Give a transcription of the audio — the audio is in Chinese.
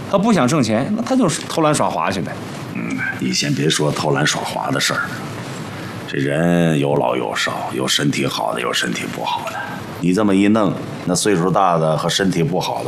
他不想挣钱，那他就是偷懒耍滑去呗。 你先别说偷懒耍滑的事儿，这人有老有少，有身体好的，有身体不好的。你这么一弄，那岁数大的和身体不好的